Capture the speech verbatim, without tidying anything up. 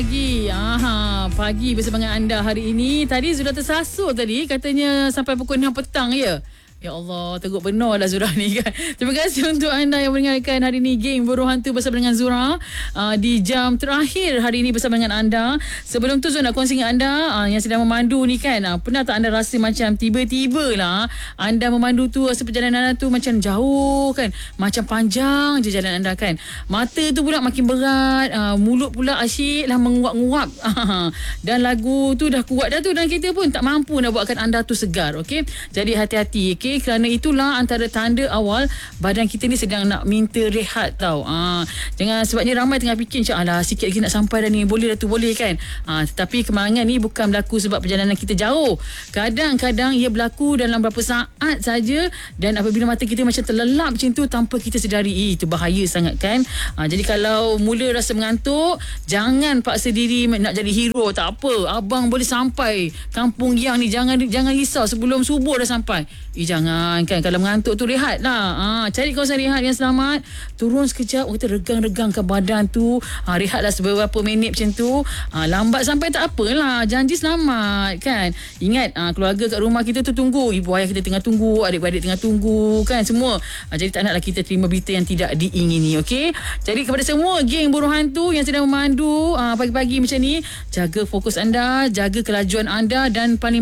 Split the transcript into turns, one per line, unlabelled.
pagi. Aha, pagi bersama dengan anda hari ini. Tadi sudah tersasur tadi, katanya sampai pukul enam petang ya. Ya Allah, teruk benar lah Zura ni kan. Terima kasih untuk anda yang mendengarkan hari ni Geng Buruh Hantu bersama dengan Zura uh, di jam terakhir hari ini bersama dengan anda. Sebelum tu Zura nak kongsi dengan anda uh, yang sedang memandu ni kan. Uh, pernah tak anda rasa macam tiba-tiba lah anda memandu tu, rasa perjalanan anda tu macam jauh kan. Macam panjang je jalan anda kan. Mata tu pula makin berat, uh, mulut pula asyik lah menguap-nguap. Dan lagu tu dah kuat dah tu dan kita pun tak mampu nak buatkan anda tu segar. Okay? Jadi hati-hati. Okay? Kerana itulah antara tanda awal badan kita ni sedang nak minta rehat tau. Ha, jangan sebabnya ramai tengah fikir macam alah sikit lagi nak sampai dah ni, boleh dah tu, boleh kan. Ha, tetapi kemalangan ni bukan berlaku sebab perjalanan kita jauh. Kadang-kadang ia berlaku dalam beberapa saat saja dan apabila mata kita macam terlelap macam tu tanpa kita sedari. Eh, itu bahaya sangat kan. Ha, jadi kalau mula rasa mengantuk, jangan paksa diri nak jadi hero. Tak apa, abang boleh sampai kampung Giang ni. Jangan jangan risau sebelum subuh dah sampai. Eh, jangan kan. Kalau mengantuk tu rehat lah. Ha, cari kawasan rehat yang selamat. Turun sekejap, kita regang-regangkan badan tu. Ha, rehatlah beberapa minit macam tu. Ha, lambat sampai tak apalah. Janji selamat kan. Ingat ha, keluarga kat rumah kita tu tunggu. Ibu ayah kita tengah tunggu. Adik-adik tengah tunggu kan semua. Ha, jadi tak naklah kita terima berita yang tidak diingini. Okay. Jadi kepada semua geng buruh hantu yang sedang memandu ha, pagi-pagi macam ni, jaga fokus anda, jaga kelajuan anda dan paling